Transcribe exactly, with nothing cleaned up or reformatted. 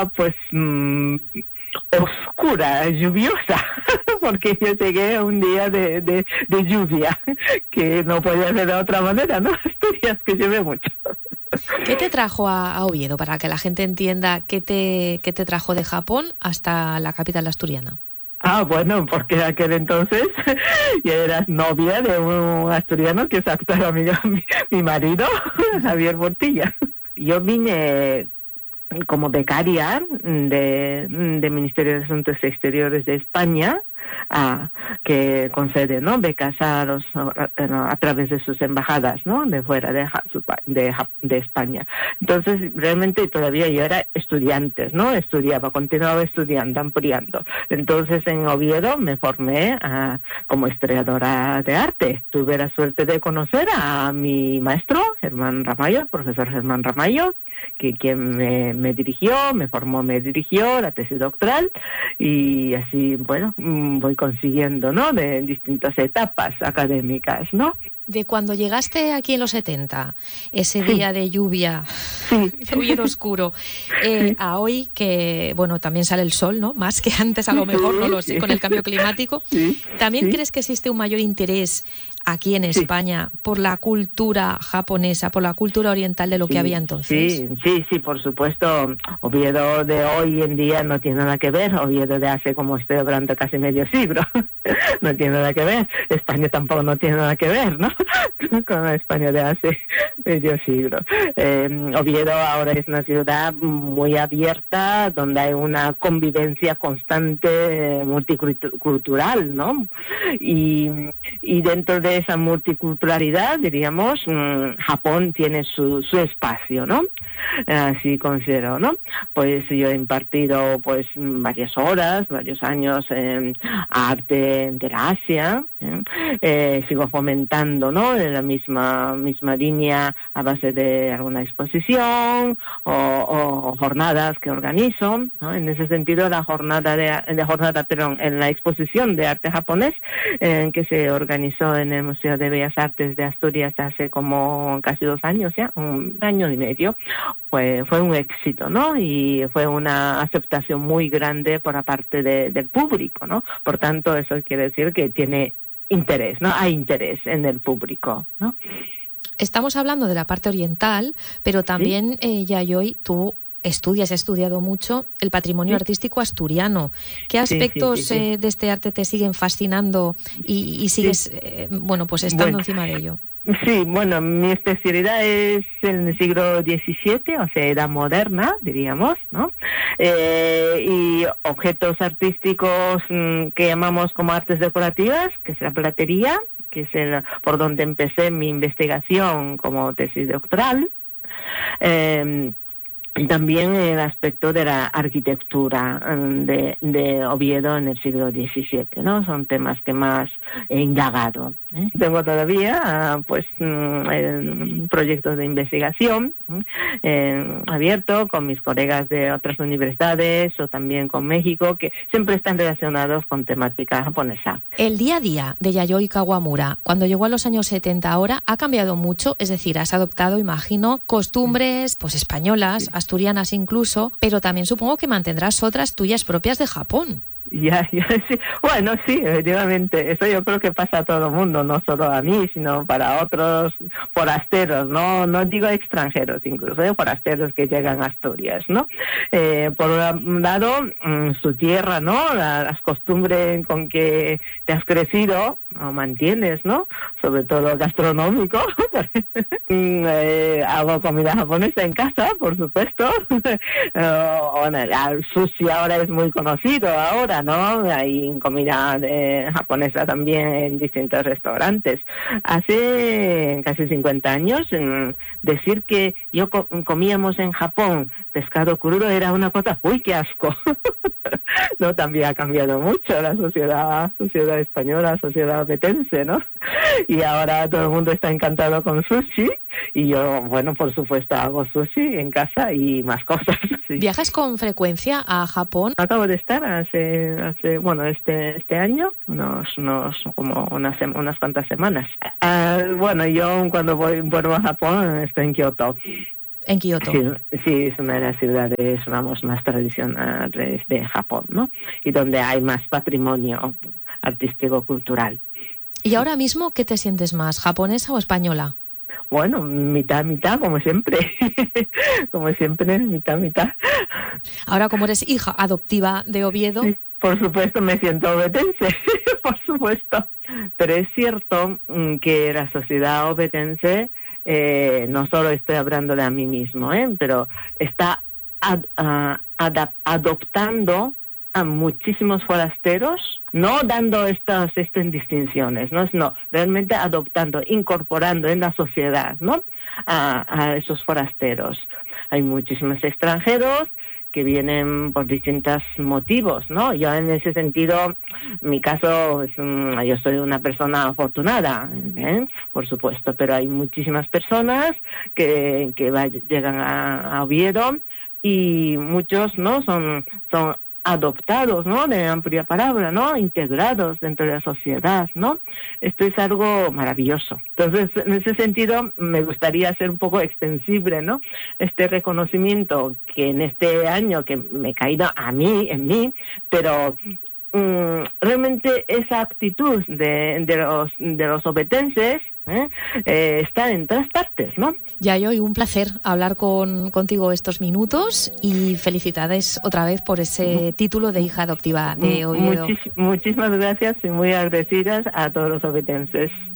pues mmm, oscura, lluviosa, porque yo llegué un día de, de, de lluvia, que no podía ser de otra manera, ¿no? Asturias, que llueve mucho. ¿Qué te trajo a, a Oviedo, para que la gente entienda qué te, qué te trajo de Japón hasta la capital asturiana? Ah, bueno, porque en aquel entonces ya eras novia de un asturiano que es actual amigo, mi, mi marido, Javier Portilla. Yo vine como becaria de, de Ministerio de Asuntos Exteriores de España, a, que concede, ¿no?, becas a, los, a, a través de sus embajadas, ¿no?, de fuera de, de, de España. Entonces, realmente todavía yo era estudiante, ¿no?, estudiaba, continuaba estudiando, ampliando. Entonces, en Oviedo me formé a, como historiadora de arte. Tuve la suerte de conocer a mi maestro, Germán Ramallo, el profesor Germán Ramallo, que quien me, me dirigió, me formó, me dirigió la tesis doctoral, y así, bueno, voy consiguiendo, ¿no?, de distintas etapas académicas, ¿no? De cuando llegaste aquí en los setenta, ese día sí. de lluvia, sí. de Oviedo oscuro, eh, sí. a hoy que, bueno, también sale el sol, ¿no?, más que antes a lo mejor, sí, no lo sé, sí. con el cambio climático, sí. ¿también sí. crees que existe un mayor interés aquí en España sí. por la cultura japonesa, por la cultura oriental de lo sí. que había entonces? Sí, sí, sí, por supuesto. Oviedo de hoy en día no tiene nada que ver, Oviedo de hace, como estoy hablando, casi medio siglo, no tiene nada que ver. España tampoco no tiene nada que ver, ¿no?, con la España de hace medio siglo. Eh, Oviedo ahora es una ciudad muy abierta, donde hay una convivencia constante, multicultural, ¿no? Y, y dentro de esa multiculturalidad, diríamos, mmm, Japón tiene su, su espacio, ¿no? Así considero, ¿no? Pues yo he impartido, pues, varias horas, varios años en arte de la Asia, ¿eh? Eh, sigo fomentando, ¿no?, en la misma misma línea a base de alguna exposición o, o jornadas que organizo, ¿no? En ese sentido, la jornada de, de jornada, perdón, en la exposición de arte japonés eh, que se organizó en el Museo de Bellas Artes de Asturias hace como casi dos años ya, un año y medio, fue fue un éxito, ¿no? Y fue una aceptación muy grande por la parte de, del público, ¿no? Por tanto, eso quiere decir que tiene interés, ¿no? Hay interés en el público, ¿no? Estamos hablando de la parte oriental, pero también, ¿sí? eh, Yayoi, tú estudias, has estudiado mucho el patrimonio ¿sí? artístico asturiano. ¿Qué aspectos sí, sí, sí, sí. Eh, de este arte te siguen fascinando y, y sigues, sí. eh, bueno, pues estando bueno. encima de ello? Sí, bueno, mi especialidad es en el siglo diecisiete, o sea, edad moderna, diríamos, ¿no? Eh, y objetos artísticos mmm, que llamamos como artes decorativas, que es la platería, que es el, por donde empecé mi investigación como tesis doctoral. Eh, Y también el aspecto de la arquitectura de, de Oviedo en el siglo diecisiete, ¿no? Son temas que más he indagado, ¿eh? Tengo todavía, pues, un proyecto de investigación eh, abierto con mis colegas de otras universidades o también con México, que siempre están relacionados con temática japonesa. El día a día de Yayoi Kawamura, cuando llegó a los años setenta ahora, ha cambiado mucho, es decir, has adoptado, imagino, costumbres, pues, españolas, sí. asturianas incluso, pero también supongo que mantendrás otras tuyas propias de Japón. Ya, ya, sí. Bueno, sí, efectivamente, eso yo creo que pasa a todo el mundo, no solo a mí, sino para otros forasteros, no no digo extranjeros, incluso ¿eh? forasteros que llegan a Asturias, ¿no? Eh, por un lado, mmm, su tierra, ¿no? La, las costumbres con que te has crecido, o mantienes, ¿no? Sobre todo gastronómico. eh, hago comida japonesa en casa, por supuesto. uh, bueno, el sushi ahora es muy conocido, ahora, ¿no? Hay comida de, japonesa también en distintos restaurantes. Hace casi cincuenta años, decir que yo co- comíamos en Japón pescado crudo era una cosa, ¡uy, qué asco! No, también ha cambiado mucho la sociedad, sociedad española, sociedad petense, ¿no? Y ahora todo el mundo está encantado con sushi, y yo, bueno, por supuesto hago sushi en casa y más cosas. Sí. ¿Viajas con frecuencia a Japón? Acabo de estar hace, hace bueno, este este año, unos, unos como unas, unas cuantas semanas. Uh, bueno, yo cuando voy vuelvo a Japón estoy en Kioto. en Kioto. Sí, sí, es una de las ciudades, vamos, más tradicionales de Japón, ¿no? Y donde hay más patrimonio artístico-cultural. ¿Y ahora mismo qué te sientes más, japonesa o española? Bueno, mitad, mitad, como siempre. Como siempre, mitad, mitad. Ahora, como eres hija adoptiva de Oviedo... Sí, por supuesto, me siento obetense, por supuesto. Pero es cierto que la sociedad obetense, eh, no solo estoy hablando de a mí mismo, ¿eh? pero está ad, uh, ad, adoptando a muchísimos forasteros, no dando estas, estas distinciones, ¿no? sino realmente adoptando, incorporando en la sociedad, ¿no? a, a esos forasteros. Hay muchísimos extranjeros que vienen por distintos motivos, ¿no? Yo en ese sentido, mi caso, es un, yo soy una persona afortunada, ¿eh? Por supuesto, pero hay muchísimas personas que, que va, llegan a, a Oviedo y muchos, ¿no? Son, son adoptados, ¿no? De amplia palabra, ¿no? Integrados dentro de la sociedad, ¿no? Esto es algo maravilloso. Entonces, en ese sentido, me gustaría hacer un poco extensible, ¿no? Este reconocimiento que en este año que me ha caído a mí, en mí, pero um, realmente esa actitud de, de los de los obetenses ¿Eh? Eh, está en todas partes, ¿no? Yayoi, un placer hablar con, contigo estos minutos y felicidades otra vez por ese título de hija adoptiva de Oviedo. Muchis, muchísimas gracias y muy agradecidas a todos los obetenses.